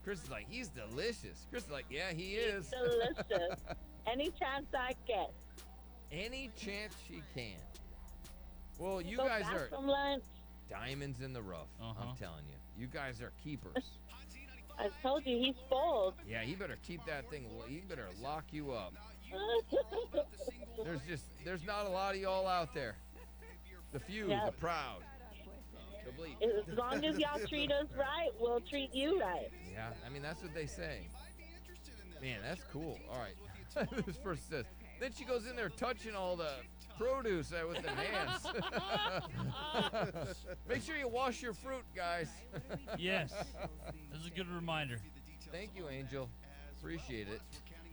Chris is like, he's delicious. Chris is like, yeah, he He's is. delicious. Any chance I get. Any chance she can. Well, you Go guys back are from lunch. diamonds in the rough. I'm telling you. You guys are keepers. I told you he's spoiled. Yeah, he better keep that thing. He better lock you up. There's not a lot of y'all out there. The few, Yep. the proud. The bleep. As long as y'all treat us right, we'll treat you right. Yeah, I mean, that's what they say. Man, that's cool. All right. This person says. Then she goes in there touching all the produce with the hands. Make sure you wash your fruit, guys. Yes. That's a good reminder. Thank you, Angel. Appreciate it.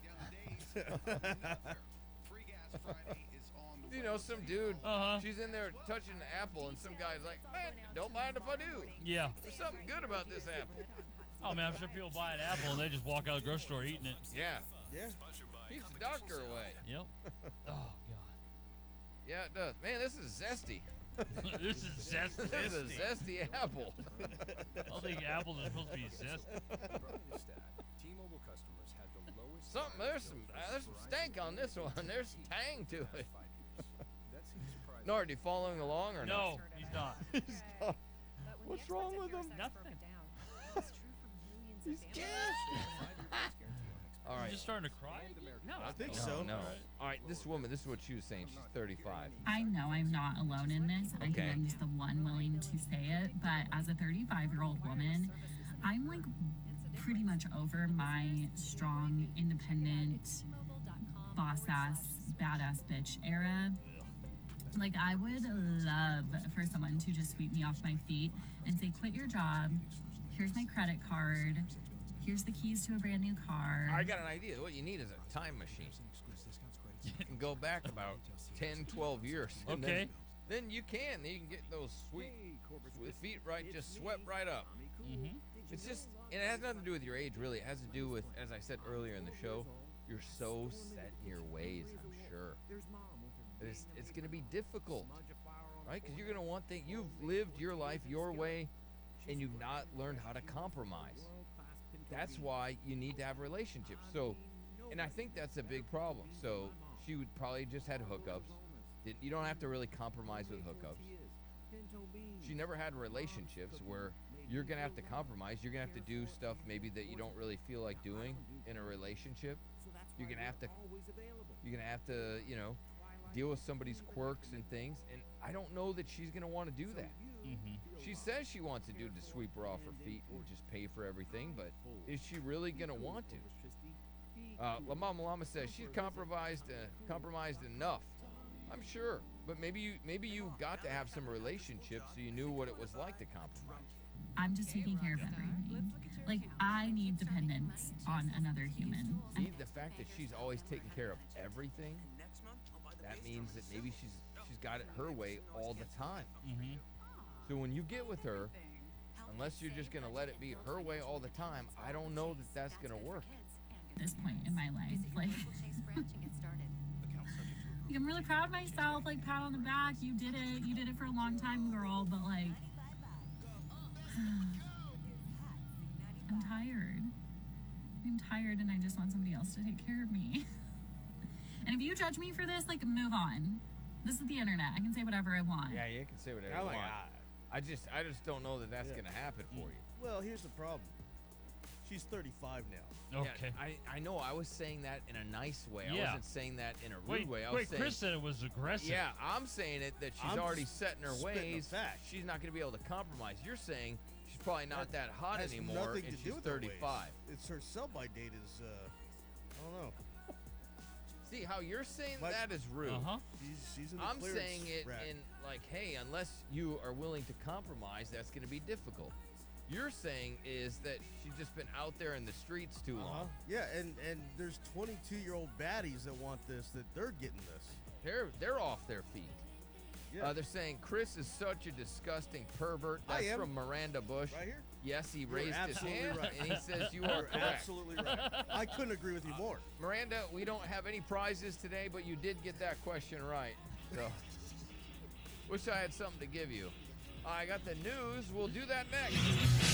You know, some dude, she's in there touching the apple, and some guy's like, man, don't mind if I do. Yeah. There's something good about this apple. Oh, man, I'm sure people buy an apple and they just walk out of the grocery store eating it. Yeah. Yeah. Keeps the doctor away. Yep. Oh, God. Yeah, it does. Man, this is zesty. This is zesty. This is a zesty apple. I don't think apples are supposed to be zesty. Something, there's some stank on this one. There's tang to it. Nardi, following along or No, he's not. He's not. What's wrong with him? Nothing. He's dead. All right. You just starting to cry? No, I think so. No. All right, this woman, this is what she was saying. She's 35. I know I'm not alone in this. I think I'm just the one willing to say it. But as a 35-year-old woman, I'm like pretty much over my strong, independent, boss-ass, badass bitch era. Like, I would love for someone to just sweep me off my feet and say, quit your job. Here's my credit card. Here's the keys to a brand new car. I got an idea. What you need is a time machine. You can go back about 10, 12 years. And Okay. Then you can. Then you can get those sweet feet right, just swept right up. Mm-hmm. It's just, and it has nothing to do with your age, really. It has to do with, as I said earlier in the show, you're so set in your ways, I'm sure. It's going to be difficult, right? Because you're going to want things. You've lived your life your way, and you've not learned how to compromise. That's why you need to have relationships. So, and I think that's a big problem. So she would probably just had hookups. You don't have to really compromise with hookups. She never had relationships where you're going to have to compromise. You're going to have to do stuff maybe that you don't really feel like doing in a relationship. You're going to have to, you know, deal with somebody's quirks and things. And I don't know that she's going to want to do that. Mm-hmm. She says she wants a dude to sweep her off her feet and just pay for everything, but is she really going to want to? La Mama Llama says she's compromised enough. I'm sure, but maybe you got to have some relationships so you knew what it was like to compromise. I'm just taking care of everything. Like, I need dependence on another human. See, the fact that she's always taking care of everything, that means that maybe she's got it her way all the time. Mm-hmm. So when you get with her, unless you're just going to let it be her way all the time, I don't know that that's going to work. At this point in my life, like, I'm really proud of myself, like, pat on the back, you did it for a long time, girl, but like, I'm tired and I just want somebody else to take care of me. And if you judge me for this, like, move on. This is the internet. I can say whatever I want. Yeah, you can say whatever you want. I just don't know that that's going to happen for you. Well, here's the problem. She's 35 now. Okay. Yeah, I know. I was saying that in a nice way. I Yeah. wasn't saying that in a rude way. I was Wait, saying, Chris said it was aggressive. yeah, I'm saying it that she's I'm already just set in her spitting a ways. fact. She's not going to be able to compromise. You're saying she's probably not that hot Has anymore, nothing and to do she's with her 35. ways. It's her sell-by date is, I don't know. See how you're saying But- that is rude. Uh-huh. She's in the I'm clearance saying it rack. in like, hey, unless you are willing to compromise, that's going to be difficult. You're saying is that she's just been out there in the streets too long. Yeah, and there's 22-year-old baddies that want this, that they're getting this. They're off their feet. Yeah. They're saying Chris is such a disgusting pervert. I That's am. from Miranda Bush. Right here? Yes, he You're raised his absolutely hand right. and he says you are You're correct. absolutely right. I couldn't agree with you more. Miranda, we don't have any prizes today, but you did get that question right. So, wish I had something to give you. I got the news. We'll do that next.